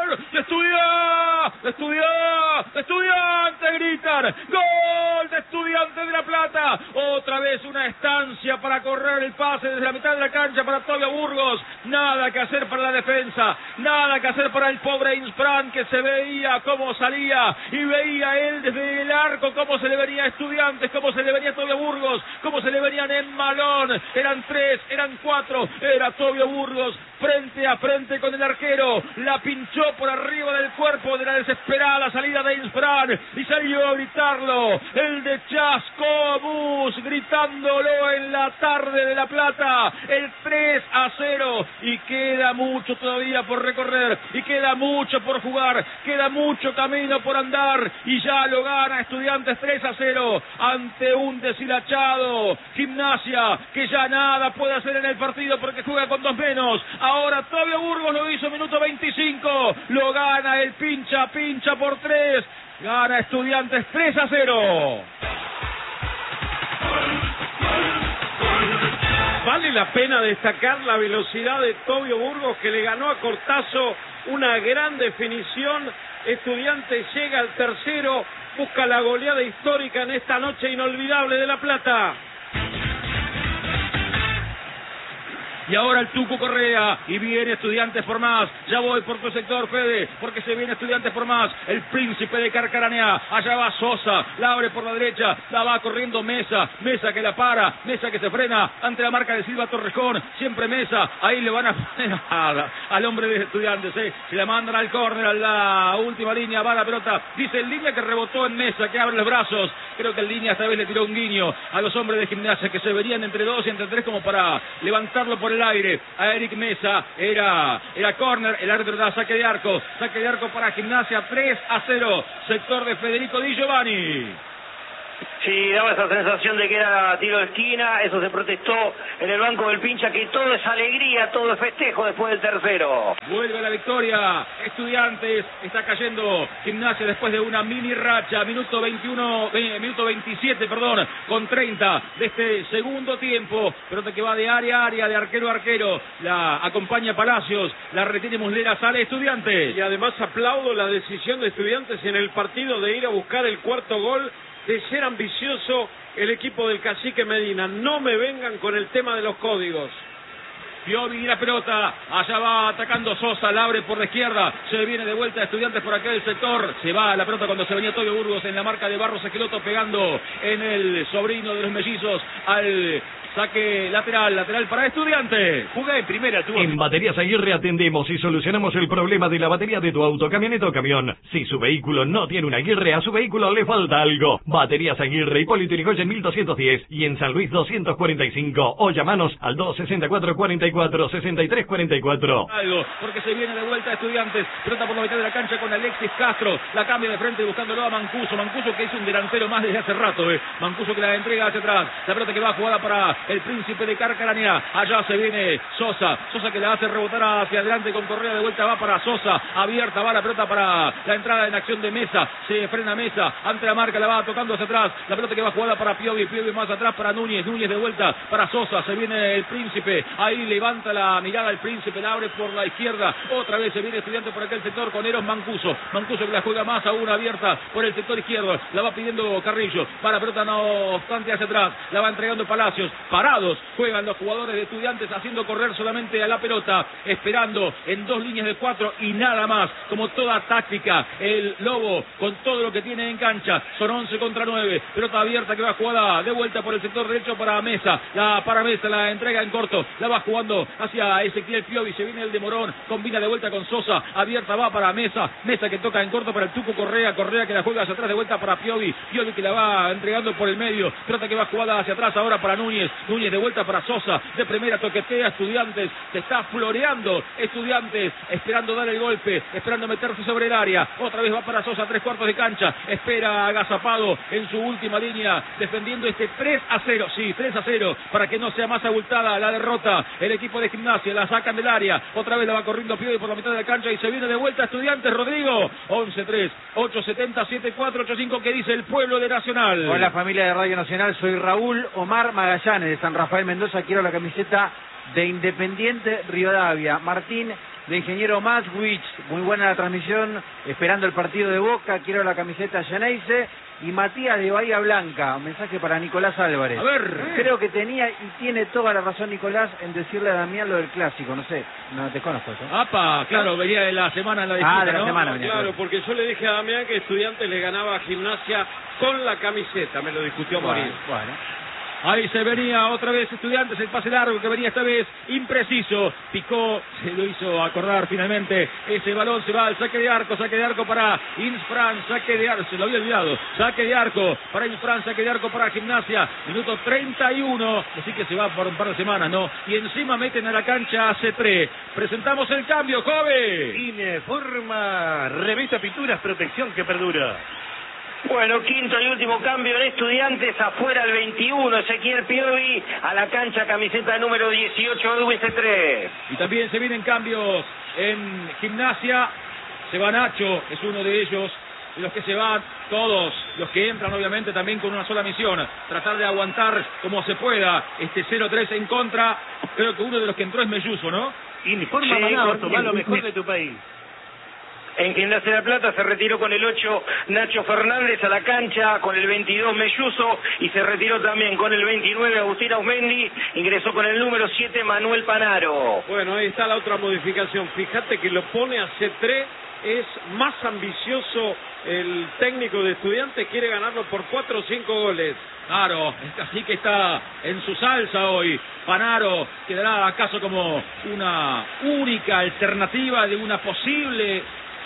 gol de Estudiantes, gritan, gol de Estudiantes de La Plata, otra vez una estancia para correr el pase desde la mitad de la cancha para Tobio Burgos, nada que hacer para la defensa, nada que hacer para el pobre Insfran, que se veía cómo salía y veía él desde el arco cómo se le venía a Estudiantes, cómo se le venía a Tobio Burgos, cómo se le venían en malón, eran 3, eran 4, era Tobio Burgos frente a frente con el arquero, la pinchó por arriba del cuerpo de la desesperada salida de Insfran y salió a gritarlo, el de Chascomús, gritándolo en la tarde de La Plata, el 3-0, y queda mucho todavía por recorrer, y queda mucho por jugar, queda mucho camino por andar, y ya lo gana Estudiantes 3-0 ante un deshilachado Gimnasia, que ya nada puede hacer en el partido porque juega con 2 menos. Ahora Tobio Burgos lo hizo minuto 25, lo gana el pincha por 3, gana Estudiantes 3-0. Vale la pena destacar la velocidad de Tobio Burgos, que le ganó a Cortazo una gran definición. Estudiantes llega al tercero, busca la goleada histórica en esta noche inolvidable de La Plata. Y ahora el Tucu Correa, y viene Estudiantes por más, ya voy por tu sector, Fede, porque se viene Estudiantes por más, el Príncipe de Carcaranea, allá va Sosa, la abre por la derecha, la va corriendo Mesa que la para, Mesa que se frena ante la marca de Silva Torrejón, siempre Mesa, ahí le van a poner al hombre de Estudiantes, se la mandan al córner, a la última línea, va la pelota, dice el línea que rebotó en Mesa, que abre los brazos, creo que el línea esta vez le tiró un guiño a los hombres de Gimnasia, que se verían entre 2 y entre 3 como para levantarlo por el aire a Eric Mesa, era córner, el árbitro da saque de arco para Gimnasia, 3-0, sector de Federico Di Giovanni. Sí, daba esa sensación de que era tiro de esquina, eso se protestó en el banco del pincha, que todo es alegría, todo es festejo después del tercero. Vuelve la victoria, Estudiantes, está cayendo Gimnasia después de una mini racha, minuto 27, con 30 de este segundo tiempo, pelota que va de área a área, de arquero a arquero, la acompaña Palacios, la retiene Muslera, sale Estudiantes. Y además aplaudo la decisión de Estudiantes en el partido de ir a buscar el cuarto gol, de ser ambicioso el equipo del Cacique Medina. No me vengan con el tema de los códigos. Piovi y la pelota, allá va atacando Sosa, la abre por la izquierda, se viene de vuelta Estudiantes por aquel sector, se va la pelota cuando se venía Tobio Burgos en la marca de Barros Esqueloto, pegando en el sobrino de los mellizos al saque lateral para Estudiantes. Juega en primera. En Baterías Aguirre atendemos y solucionamos el problema de la batería de tu auto, camioneta o camión. Si su vehículo no tiene una Aguirre, a su vehículo le falta algo. Baterías Aguirre, Hipólito Yrigoyen 1210 y en San Luis 245. O llamanos al 264-44-6344. Algo, porque se viene de vuelta Estudiantes. Pelota por la mitad de la cancha con Alexis Castro. La cambia de frente buscándolo a Mancuso. Mancuso que es un delantero más desde hace rato. Mancuso que la entrega hacia atrás. La pelota que va jugada para el Príncipe de Carcaranea, allá se viene Sosa que la hace rebotar hacia adelante con Correa, de vuelta va para Sosa, abierta va la pelota para la entrada en acción de Mesa, se frena Mesa, ante la marca, la va tocando hacia atrás, la pelota que va jugada para Piovi más atrás para Núñez de vuelta para Sosa, se viene el Príncipe, ahí levanta la mirada el Príncipe, la abre por la izquierda, otra vez se viene Estudiante por aquel sector con Eros Mancuso que la juega más aún abierta por el sector izquierdo, la va pidiendo Carrillo, va la pelota no obstante hacia atrás, la va entregando Palacios, parados juegan los jugadores de Estudiantes haciendo correr solamente a la pelota, esperando en 2 líneas de 4 y nada más, como toda táctica, el Lobo con todo lo que tiene en cancha, son 11 contra 9, pelota abierta que va jugada de vuelta por el sector derecho para Mesa, la entrega en corto, la va jugando hacia Ezequiel Piovi, se viene el de Morón, combina de vuelta con Sosa, abierta va para Mesa que toca en corto para el Tuco Correa que la juega hacia atrás de vuelta para Piovi que la va entregando por el medio, pelota que va jugada hacia atrás ahora para Núñez de vuelta para Sosa, de primera toquetea Estudiantes, se está floreando Estudiantes, esperando dar el golpe, esperando meterse sobre el área, otra vez va para Sosa, 3/4 de cancha, espera agazapado en su última línea, defendiendo este 3-0, sí, 3-0, para que no sea más abultada la derrota, el equipo de Gimnasia, la sacan del área, otra vez la va corriendo Piovi por la mitad de la cancha y se viene de vuelta Estudiantes, Rodrigo, 11-3, 870-7485, que dice el pueblo de Nacional. Hola familia de Radio Nacional, soy Raúl Omar Magallanes de San Rafael Mendoza, quiero la camiseta de Independiente Rivadavia. Martín de Ingeniero Maswich. Muy buena la transmisión, esperando el partido de Boca. Quiero la camiseta Geneise. Y Matías de Bahía Blanca, un mensaje para Nicolás Álvarez. A ver. Creo que tenía y tiene toda la razón Nicolás en decirle a Damián lo del clásico. No sé, no desconozco eso. Apa, claro, venía de la semana en la disputa, de la ¿no? semana venía. Claro, porque yo le dije a Damián que Estudiantes le ganaba a Gimnasia con la camiseta, me lo discutió a morir. Bueno. Ahí se venía otra vez Estudiantes, el pase largo que venía esta vez impreciso. Picó, se lo hizo acordar finalmente. Ese balón se va al saque de arco para Insfran, saque de arco, se lo había olvidado. Saque de arco para Insfran, saque de arco para Gimnasia. Minuto 31, así que se va por un par de semanas, ¿no? Y encima meten a la cancha a C3. Presentamos el cambio, Jove. Ineforma, revista pinturas, protección que perdura. Bueno, quinto y último cambio en Estudiantes, afuera el 21, Ezequiel Piovi, a la cancha camiseta número 18 de UBC3. Y también se vienen cambios en Gimnasia. Se va Nacho, es uno de ellos. Y los que se van, todos los que entran obviamente también con una sola misión, tratar de aguantar como se pueda este 0-3 en contra. Creo que uno de los que entró es Melluso, ¿no? Informa Manado, toma lo mejor de tu país. En Gimnasia de La Plata se retiró con el 8 Nacho Fernández a la cancha, con el 22 Melluso, y se retiró también con el 29 Agustín Ausmendi, ingresó con el número 7 Manuel Panaro. Bueno, ahí está la otra modificación. Fíjate que lo pone a C3, es más ambicioso el técnico de Estudiantes, quiere ganarlo por 4 o 5 goles. Claro, así que está en su salsa hoy. Panaro quedará acaso como una única alternativa de una posible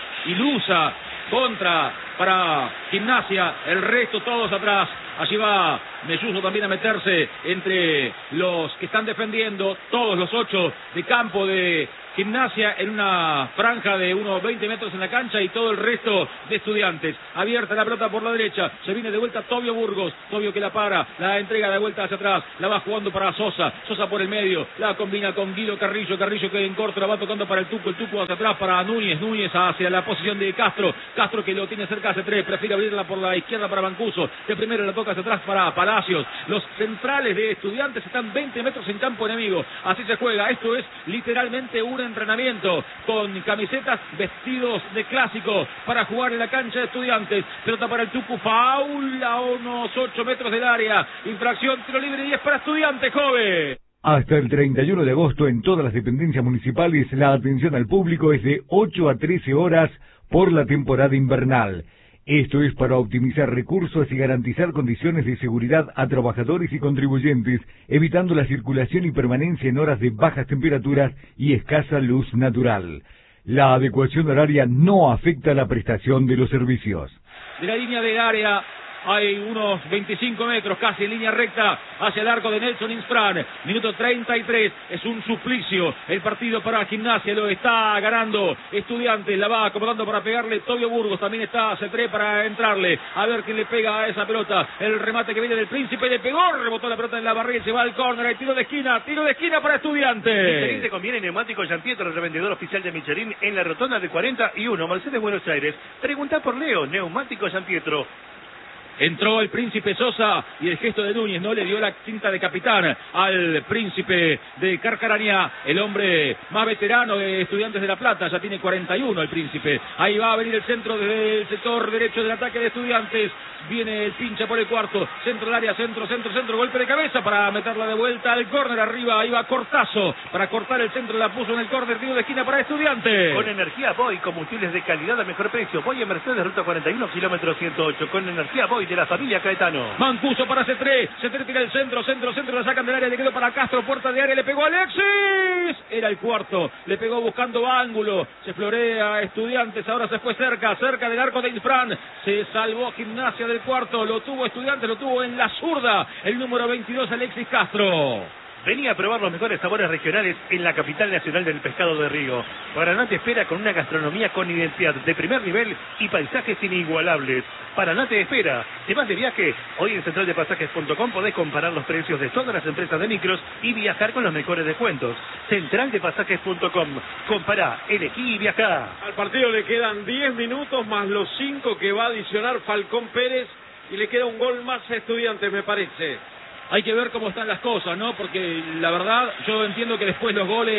ilusa contra para Gimnasia, el resto todos atrás. Allí va Melluso también a meterse entre los que están defendiendo, todos los 8 de campo de Gimnasia en una franja de unos 20 metros en la cancha, y todo el resto de Estudiantes. Abierta la pelota por la derecha, se viene de vuelta Tobio Burgos, Tobio que la para, la entrega de vuelta hacia atrás, la va jugando para Sosa, Sosa por el medio, la combina con Guido Carrillo, Carrillo que en corto la va tocando para el Tuco hacia atrás para Núñez, Núñez hacia la posición de Castro, Castro que lo tiene cerca hacia 3, prefiere abrirla por la izquierda para Mancuso, de primero la toca hacia atrás para Palacios. Los centrales de Estudiantes están 20 metros en campo enemigo, así se juega. Esto es literalmente un entrenamiento con camisetas, vestidos de clásico para jugar en la cancha de Estudiantes. Pelota para el Tucu, faul a unos 8 metros del área, infracción, tiro libre y es para Estudiantes, joven. Hasta el 31 de agosto en todas las dependencias municipales la atención al público es de 8 a 13 horas por la temporada invernal. Esto es para optimizar recursos y garantizar condiciones de seguridad a trabajadores y contribuyentes, evitando la circulación y permanencia en horas de bajas temperaturas y escasa luz natural. La adecuación horaria no afecta la prestación de los servicios. De la línea del área hay unos 25 metros, casi en línea recta, hacia el arco de Nelson Insfran. Minuto 33, es un suplicio el partido para Gimnasia, lo está ganando Estudiantes, la va acomodando para pegarle Tobio Burgos, también está C3 para entrarle, a ver quién le pega a esa pelota. El remate que viene del Príncipe, le pegó, rebotó la pelota en la barrera y se va al córner, hay tiro de esquina para Estudiantes. Michelin te conviene neumático Jean Pietro, revendedor oficial de Michelin en la rotonda de 41, Mercedes, Buenos Aires. Pregunta por Leo, neumático Jean Pietro. Entró el Príncipe Sosa y el gesto de Núñez no le dio la cinta de capitán al Príncipe de Carcarañá, el hombre más veterano de Estudiantes de La Plata, ya tiene 41 el Príncipe. Ahí va a venir el centro desde el sector derecho del ataque de Estudiantes. Viene el pincha por el cuarto, centro del área, centro, golpe de cabeza para meterla de vuelta al córner, arriba, ahí va Cortazo, para cortar el centro, la puso en el córner, tiro de esquina para Estudiantes. Con energía Boy, combustibles de calidad a mejor precio. Boy en Mercedes, ruta 41, kilómetro 108, con energía Boy de la familia Caetano. Mancuso para C3 tira el centro, la sacan del área, le quedó para Castro, puerta de área, le pegó Alexis, era el cuarto, le pegó buscando ángulo, se florea Estudiantes, ahora se fue cerca del arco de Insfran, se salvó Gimnasia del cuarto, lo tuvo Estudiantes, lo tuvo en la zurda, el número 22 Alexis Castro. Vení a probar los mejores sabores regionales en la capital nacional del pescado de río. Paraná te espera con una gastronomía con identidad de primer nivel y paisajes inigualables. Paraná te espera. ¿Te vas de viaje? Hoy en centraldepasajes.com podés comparar los precios de todas las empresas de micros y viajar con los mejores descuentos. Centraldepasajes.com. Compará, elegí y viajá. Al partido le quedan 10 minutos más los 5 que va a adicionar Falcón Pérez y le queda un gol más a Estudiantes, me parece. Hay que ver cómo están las cosas, ¿no? Porque la verdad, yo entiendo que después los goles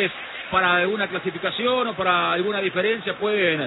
para alguna clasificación o para alguna diferencia pueden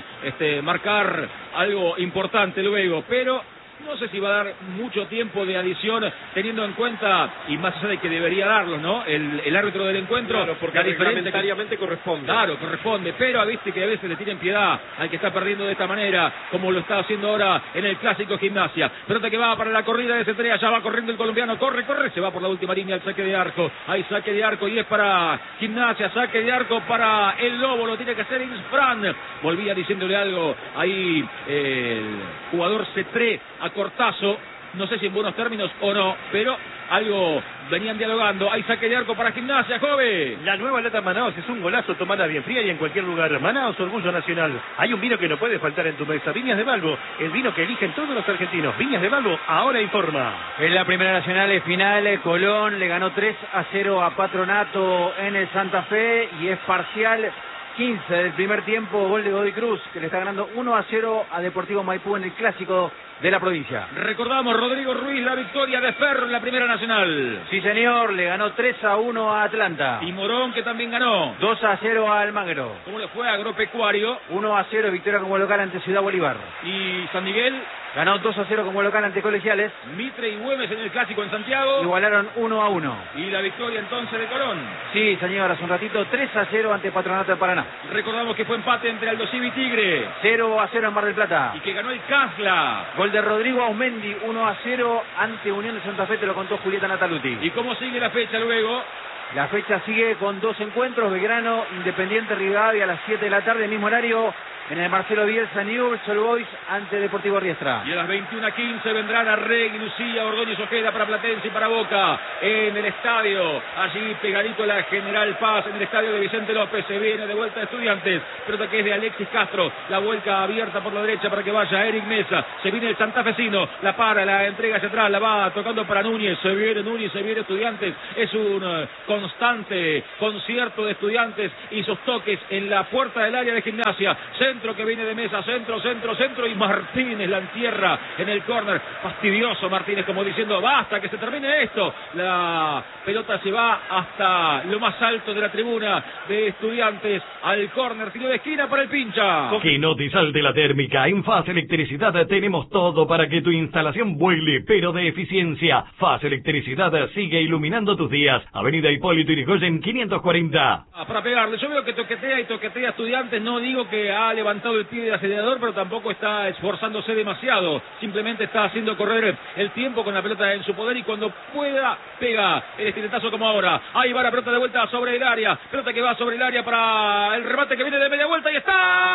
marcar algo importante luego, pero no sé si va a dar mucho tiempo de adición, teniendo en cuenta, y más allá de que debería darlo, ¿no? El árbitro del encuentro, claro, porque reglamentariamente corresponde. Claro, corresponde, pero viste que a veces le tienen piedad al que está perdiendo de esta manera, como lo está haciendo ahora en el clásico Gimnasia. Pelota que va para la corrida de Centella, ya va corriendo el colombiano, corre, se va por la última línea al saque de arco. Hay saque de arco y es para Gimnasia, saque de arco para el Lobo, lo tiene que hacer Insfran. Volvía diciéndole algo ahí el jugador Cetré a Cortazo, no sé si en buenos términos o no, pero algo venían dialogando. Hay saque de arco para Gimnasia, joven. La nueva lata Manaos es un golazo, tomada bien fría y en cualquier lugar. Manaos, orgullo nacional. Hay un vino que no puede faltar en tu mesa. Viñas de Balbo, el vino que eligen todos los argentinos. Viñas de Balbo, ahora informa. En la Primera Nacional final, Colón le ganó 3-0 a Patronato en el Santa Fe y es parcial 15 del primer tiempo, gol de Godoy Cruz, que le está ganando 1-0 a Deportivo Maipú en el clásico de la provincia. Recordamos, Rodrigo Ruiz, la victoria de Ferro en la Primera Nacional. Sí, señor, le ganó 3-1 a Atlanta. Y Morón, que también ganó 2-0 a Almagro. ¿Cómo le fue a Agropecuario? 1-0, victoria como local ante Ciudad Bolívar. Y San Miguel ganó 2-0 como local ante Colegiales. Mitre y Güemes en el clásico en Santiago. Igualaron 1-1. Y la victoria entonces de Colón. Sí, señor, hace un ratito 3-0 ante Patronato de Paraná. Recordamos que fue empate entre Aldosivi y Tigre. 0-0 en Mar del Plata. Y que ganó el Casla. Gol de Rodrigo Aumendi, 1-0 ante Unión de Santa Fe, te lo contó Julieta Nataluti. ¿Y cómo sigue la fecha luego? La fecha sigue con 2 encuentros, Belgrano, Independiente Rivadavia a las 7 de la tarde, mismo horario, en el Marcelo Bielsa Newell's Old Boys ante Deportivo Riestra. Y a las 21:15 vendrán Arregui, Lucía, Ordóñez Ojeda para Platense y para Boca en el estadio. Allí pegadito la General Paz en el estadio de Vicente López. Se viene de vuelta Estudiantes. Pelota que es de Alexis Castro. La vuelta abierta por la derecha para que vaya Eric Mesa. Se viene el santafesino. La para, la entrega hacia atrás. La va tocando para Núñez. Se viene Núñez, se viene Estudiantes. Es un constante concierto de Estudiantes y sus toques en la puerta del área de Gimnasia. Centro que viene de Mesa, centro y Martínez la entierra en el córner. Fastidioso Martínez, como diciendo basta que se termine esto. La pelota se va hasta lo más alto de la tribuna de Estudiantes al córner, tiro de esquina para el pincha. Que no te salte la térmica. En FAS Electricidad tenemos todo para que tu instalación vuele, pero de eficiencia. FAS Electricidad sigue iluminando tus días. Avenida Hipólito Yrigoyen 540. Para pegarle, yo veo que toquetea Estudiantes. No digo que ha levantado el pie del acelerador, pero tampoco está esforzándose demasiado. Simplemente está haciendo correr el tiempo con la pelota en su poder y cuando pueda pega el estiletazo como ahora. Ahí va la pelota de vuelta sobre el área. Pelota que va sobre el área para el remate que viene de media vuelta y está.